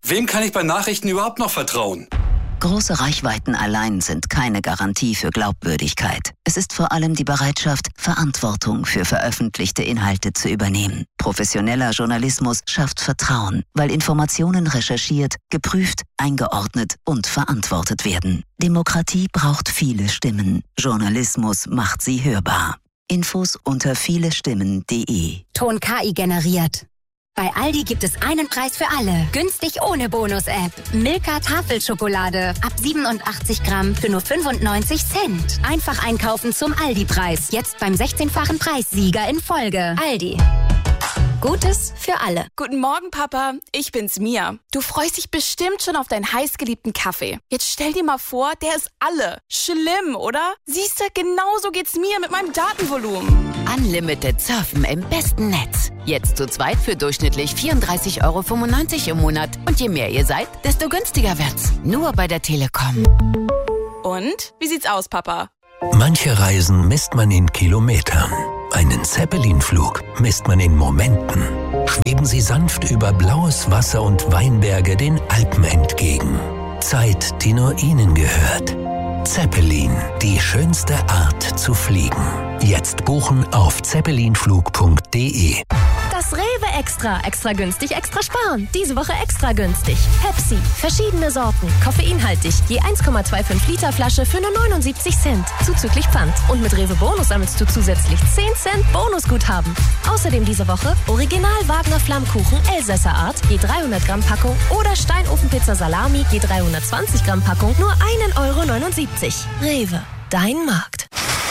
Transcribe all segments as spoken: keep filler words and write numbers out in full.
Wem kann ich bei Nachrichten überhaupt noch vertrauen? Große Reichweiten allein sind keine Garantie für Glaubwürdigkeit. Es ist vor allem die Bereitschaft, Verantwortung für veröffentlichte Inhalte zu übernehmen. Professioneller Journalismus schafft Vertrauen, weil Informationen recherchiert, geprüft, eingeordnet und verantwortet werden. Demokratie braucht viele Stimmen. Journalismus macht sie hörbar. Infos unter vielestimmen punkt de. Ton K I generiert. Bei Aldi gibt es einen Preis für alle. Günstig ohne Bonus-App. Milka Tafelschokolade. Ab siebenundachtzig Gramm für nur fünfundneunzig Cent. Einfach einkaufen zum Aldi-Preis. Jetzt beim sechzehnfachen Preissieger in Folge. Aldi. Gutes für alle. Guten Morgen, Papa. Ich bin's, Mia. Du freust dich bestimmt schon auf deinen heißgeliebten Kaffee. Jetzt stell dir mal vor, der ist alle. Schlimm, oder? Siehst du, genauso geht's mir mit meinem Datenvolumen. Unlimited Surfen im besten Netz. Jetzt zu zweit für durchschnittlich vierunddreißig Euro fünfundneunzig im Monat. Und je mehr ihr seid, desto günstiger wird's. Nur bei der Telekom. Und? Wie sieht's aus, Papa? Manche Reisen misst man in Kilometern. Einen Zeppelin-Flug misst man in Momenten. Schweben Sie sanft über blaues Wasser und Weinberge den Alpen entgegen. Zeit, die nur Ihnen gehört. Zeppelin, die schönste Art zu fliegen. Jetzt buchen auf zeppelinflug punkt de. Das Rewe Extra. Extra günstig, extra sparen. Diese Woche extra günstig. Pepsi. Verschiedene Sorten. Koffeinhaltig. Je eins Komma fünfundzwanzig Liter Flasche für nur neunundsiebzig Cent. Zuzüglich Pfand. Und mit Rewe Bonus sammelst du zusätzlich zehn Cent Bonusguthaben. Außerdem diese Woche Original Wagner Flammkuchen Elsässer Art. Je dreihundert Gramm Packung. Oder Steinofenpizza Salami. Je dreihundertzwanzig Gramm Packung. Nur ein Euro neunundsiebzig. Rewe. Dein Markt.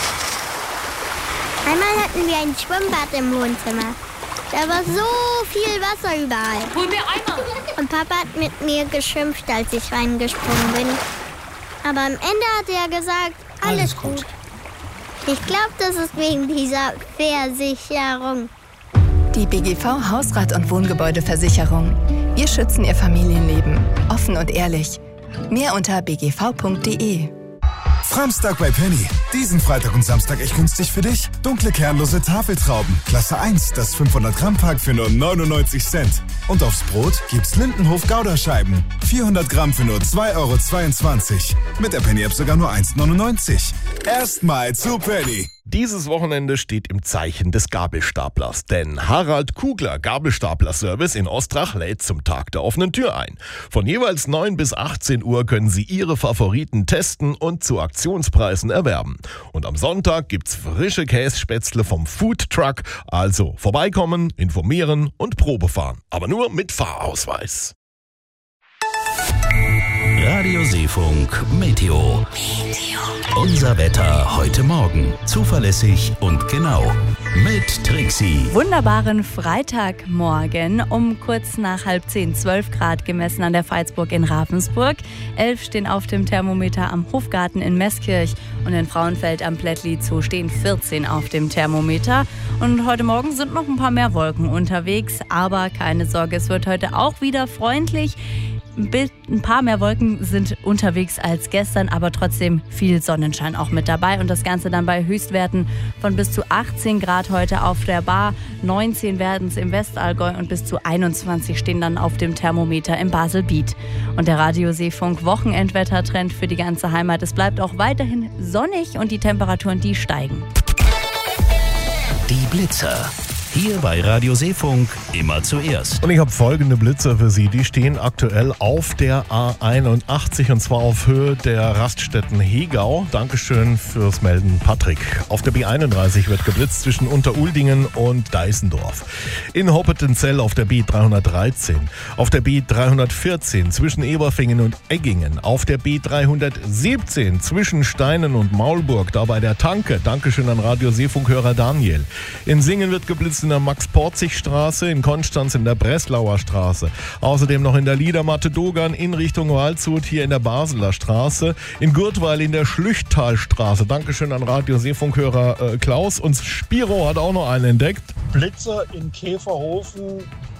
Einmal hatten wir ein Schwimmbad im Wohnzimmer. Da war so viel Wasser überall. Hol mir Eimer. Und Papa hat mit mir geschimpft, als ich reingesprungen bin. Aber am Ende hat er gesagt, alles, alles gut. gut. Ich glaube, das ist wegen dieser Versicherung. Die B G V Hausrat- und Wohngebäudeversicherung. Wir schützen Ihr Familienleben. Offen und ehrlich. Mehr unter b g v punkt de. Framstag bei Penny. Diesen Freitag und Samstag echt günstig für dich. Dunkle kernlose Tafeltrauben. Klasse eins, das fünfhundert Gramm Pack für nur neunundneunzig Cent. Und aufs Brot gibt's Lindenhof Gouda-Scheiben. vierhundert Gramm für nur zwei Euro zweiundzwanzig. Mit der Penny-App sogar nur eins neunundneunzig. Erstmal zu Penny. Dieses Wochenende steht im Zeichen des Gabelstaplers, denn Harald Kugler Gabelstapler-Service in Ostrach lädt zum Tag der offenen Tür ein. Von jeweils neun bis achtzehn Uhr können Sie Ihre Favoriten testen und zu Aktionspreisen erwerben. Und am Sonntag gibt's frische Kässpätzle vom Food Truck, also vorbeikommen, informieren und Probe fahren. Aber nur mit Fahrausweis. Radio Seefunk Meteo. Unser Wetter heute Morgen. Zuverlässig und genau. Mit Trixie. Wunderbaren Freitagmorgen. Um kurz nach halb zehn, zwölf Grad gemessen an der Veitsburg in Ravensburg. elf stehen auf dem Thermometer am Hofgarten in Meßkirch. Und in Frauenfeld am Plättli-Zoo stehen vierzehn auf dem Thermometer. Und heute Morgen sind noch ein paar mehr Wolken unterwegs. Aber keine Sorge, es wird heute auch wieder freundlich. Ein paar mehr Wolken sind unterwegs als gestern, aber trotzdem viel Sonnenschein auch mit dabei. Und das Ganze dann bei Höchstwerten von bis zu achtzehn Grad heute auf der Bar. neunzehn werden es im Westallgäu und bis zu einundzwanzig stehen dann auf dem Thermometer im Baselbiet. Und der Radio Seefunk Wochenendwettertrend für die ganze Heimat. Es bleibt auch weiterhin sonnig und die Temperaturen, die steigen. Die Blitzer. Hier bei Radio Seefunk immer zuerst. Und ich habe folgende Blitzer für Sie. Die stehen aktuell auf der A einundachtzig und zwar auf Höhe der Raststätten Hegau. Dankeschön fürs Melden, Patrick. Auf der B einunddreißig wird geblitzt zwischen Unteruldingen und Deißendorf. In Hoppetenzell auf der B dreihundertdreizehn. Auf der B dreihundertvierzehn zwischen Eberfingen und Eggingen. Auf der B dreihundertsiebzehn zwischen Steinen und Maulburg, da bei der Tanke. Dankeschön an Radio Seefunkhörer Daniel. In Singen wird geblitzt in der Max-Porzig-Straße, in Konstanz in der Breslauer Straße. Außerdem noch in der Liedermatte Dogan in Richtung Waldshut, hier in der Baseler Straße. In Gurtweil in der Schlüchtalstraße. Dankeschön an Radio Seefunkhörer äh, Klaus. Und Spiro hat auch noch einen entdeckt. Blitzer in Käferhofen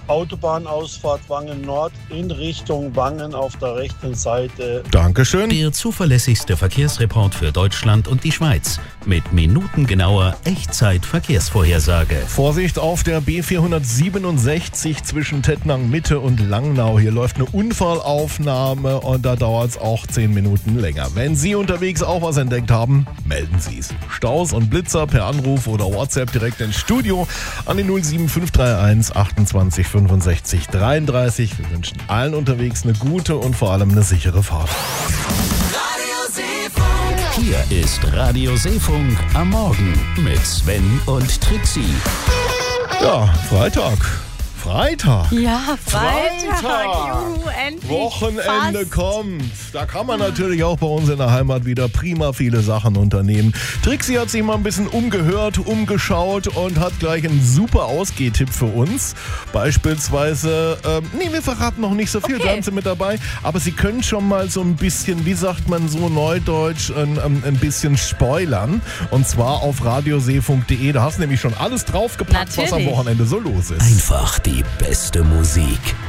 Autobahnausfahrt Wangen Nord in Richtung Wangen auf der rechten Seite. Dankeschön. Der zuverlässigste Verkehrsreport für Deutschland und die Schweiz mit minutengenauer Echtzeit-Verkehrsvorhersage. Vorsicht auf der B vierhundertsiebenundsechzig zwischen Tettnang Mitte und Langnau. Hier läuft eine Unfallaufnahme und da dauert es auch zehn Minuten länger. Wenn Sie unterwegs auch was entdeckt haben, melden Sie es. Staus und Blitzer per Anruf oder WhatsApp direkt ins Studio an die null sieben fünf drei eins achtundzwanzig fünfundsechzig dreiunddreißig. Wir wünschen allen unterwegs eine gute und vor allem eine sichere Fahrt. Hier ist Radio Seefunk am Morgen mit Sven und Trixie. Ja, Freitag. Freitag. Ja, Freitag. Freitag. Juhu, endlich. Wochenende fast. kommt. Da kann man natürlich auch bei uns in der Heimat wieder prima viele Sachen unternehmen. Trixie hat sich mal ein bisschen umgehört, umgeschaut und hat gleich einen super Ausgehtipp für uns. Beispielsweise, ähm, nee, wir verraten noch nicht so viel, Okay. bleiben Sie mit dabei. Aber Sie können schon mal so ein bisschen, wie sagt man so neudeutsch, ein, ein bisschen spoilern. Und zwar auf radiosefunk punkt de. Da hast du nämlich schon alles draufgepackt, was am Natürlich. Wochenende so los ist. Einfach die beste Musik.